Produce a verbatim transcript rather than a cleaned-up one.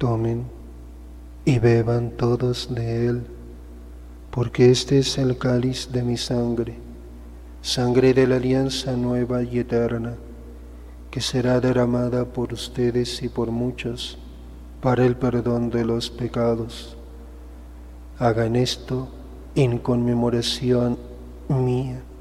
Tomen y beban todos de él, porque este es el cáliz de mi sangre, sangre de la alianza nueva y eterna, que será derramada por ustedes y por muchos para el perdón de los pecados. Hagan esto en conmemoración mía.